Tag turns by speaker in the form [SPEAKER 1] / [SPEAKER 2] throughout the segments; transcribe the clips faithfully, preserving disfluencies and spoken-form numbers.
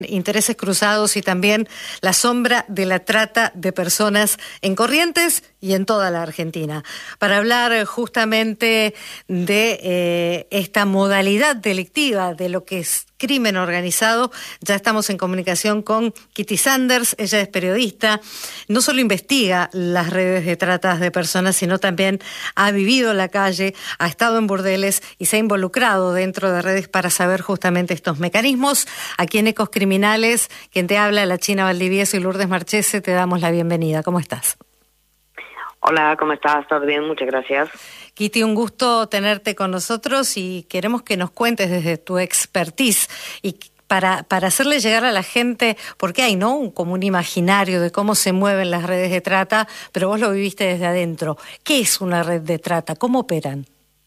[SPEAKER 1] Intereses cruzados y también la sombra de la trata de personas en Corrientes y en toda la Argentina. Para hablar justamente de eh, esta modalidad delictiva de lo que es crimen organizado, ya estamos en comunicación con Kitty Sanders. Ella es periodista, no solo investiga las redes de trata de personas, sino también ha vivido en la calle, ha estado en burdeles y se ha involucrado dentro de redes para saber justamente estos mecanismos. Aquí en Ecos Criminales, quien te habla, la China Valdivieso y Lourdes Marchese, te damos la bienvenida. ¿Cómo estás?
[SPEAKER 2] Hola, ¿cómo estás? ¿Todo bien? Muchas gracias.
[SPEAKER 1] Kitty, un gusto tenerte con nosotros y queremos que nos cuentes desde tu expertise y para, para hacerle llegar a la gente, porque hay, ¿no?, un, como un imaginario de cómo se mueven las redes de trata, pero vos lo viviste desde adentro. ¿Qué es una red de trata? ¿Cómo operan?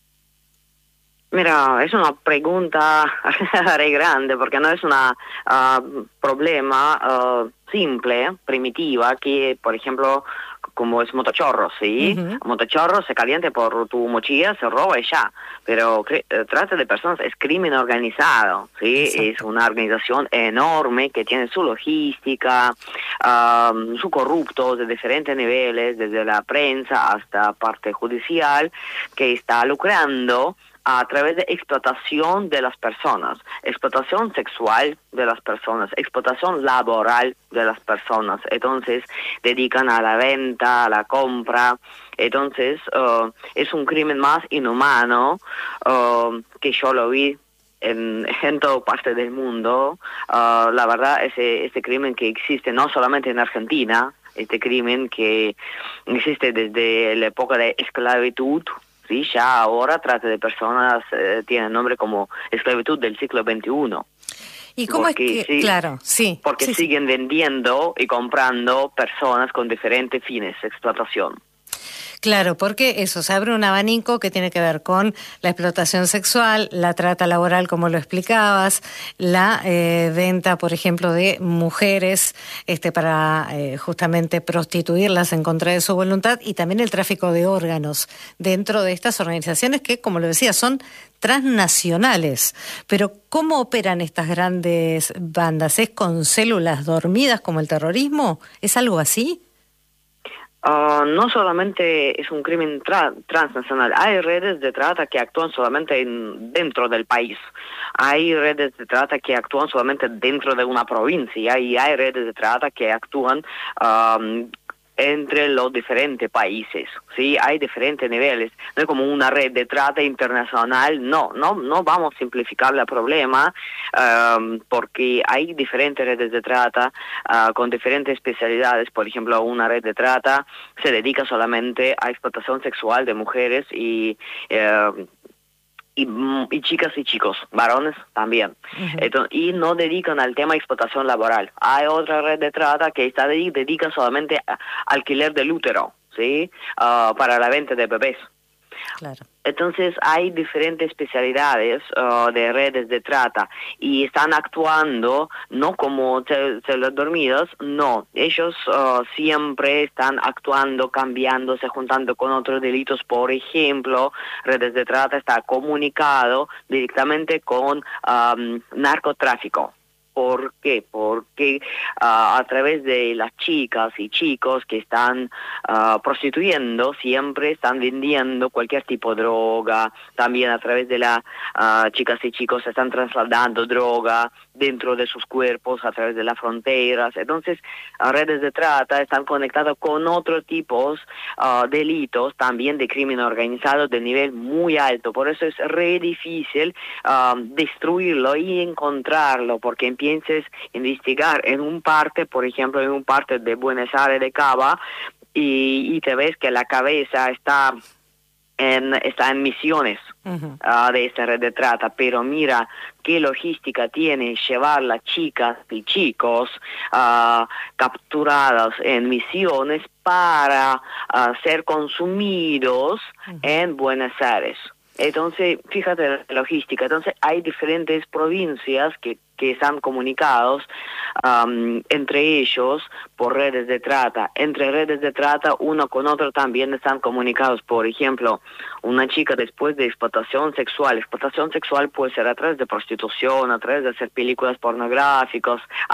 [SPEAKER 2] Mira, es una pregunta re grande porque no es un uh, problema uh, simple, primitiva, que, por ejemplo, como es motochorro, ¿sí? Uh-huh. Motochorro se calienta por tu mochila, se roba y ya. Pero eh, trata de personas es crimen organizado, ¿sí? Exacto. Es una organización enorme que tiene su logística, um, su corruptos de diferentes niveles, desde la prensa hasta parte judicial, que está lucrando a través de explotación de las personas, explotación sexual de las personas, explotación laboral de las personas. Entonces, dedican a la venta, a la compra. Entonces, uh, es un crimen más inhumano uh, que yo lo vi en, en toda parte del mundo. Uh, la verdad, ese, ese crimen que existe no solamente en Argentina, este crimen que existe desde la época de esclavitud. Sí, ya ahora trata de personas eh, tiene nombre como esclavitud del siglo veintiuno.
[SPEAKER 1] ¿Y cómo porque es que, sí, claro, sí.
[SPEAKER 2] Porque
[SPEAKER 1] sí,
[SPEAKER 2] siguen
[SPEAKER 1] sí.
[SPEAKER 2] vendiendo y comprando personas con diferentes fines, explotación.
[SPEAKER 1] Claro, porque eso, se abre un abanico que tiene que ver con la explotación sexual, la trata laboral, como lo explicabas, la eh, venta, por ejemplo, de mujeres este, para eh, justamente prostituirlas en contra de su voluntad, y también el tráfico de órganos dentro de estas organizaciones que, como lo decía, son transnacionales. Pero ¿cómo operan estas grandes bandas? ¿Es con células dormidas como el terrorismo? ¿Es algo así?
[SPEAKER 2] Uh, no solamente es un crimen tra- transnacional, hay redes de trata que actúan solamente en, dentro del país, hay redes de trata que actúan solamente dentro de una provincia y hay redes de trata que actúan um, entre los diferentes países, sí, hay diferentes niveles, no es como una red de trata internacional, no, no, no vamos a simplificar el problema, um, porque hay diferentes redes de trata uh, con diferentes especialidades. Por ejemplo, una red de trata se dedica solamente a explotación sexual de mujeres y uh, Y, y chicas y chicos, varones también. Uh-huh. Entonces, y no dedican al tema de explotación laboral. Hay otra red de trata que está de, dedica solamente a alquiler del útero, ¿sí? Uh, para la venta de bebés.
[SPEAKER 1] Claro.
[SPEAKER 2] Entonces hay diferentes especialidades uh, de redes de trata y están actuando no como células dormidas, no, ellos uh, siempre están actuando, cambiándose, juntando con otros delitos. Por ejemplo, redes de trata está comunicado directamente con um, narcotráfico. ¿Por qué? Porque uh, a través de las chicas y chicos que están uh, prostituyendo, siempre están vendiendo cualquier tipo de droga. También a través de las uh, chicas y chicos están trasladando droga dentro de sus cuerpos a través de las fronteras. Entonces, uh, redes de trata están conectadas con otros tipos uh, de delitos, también de crimen organizado de nivel muy alto. Por eso es re difícil uh, destruirlo y encontrarlo, porque pienses investigar en un parte, por ejemplo, en un parte de Buenos Aires de Cava, y, y te ves que la cabeza está en, está en Misiones. Uh-huh. uh, de esta red de trata, pero mira qué logística tiene llevar las chicas y chicos uh, capturados en Misiones para uh, ser consumidos uh-huh. en Buenos Aires. Entonces, fíjate la logística. Entonces, hay diferentes provincias que, que están comunicados um, entre ellos por redes de trata. Entre redes de trata, uno con otro también están comunicados. Por ejemplo, una chica después de explotación sexual. Explotación sexual puede ser a través de prostitución, a través de hacer películas pornográficas,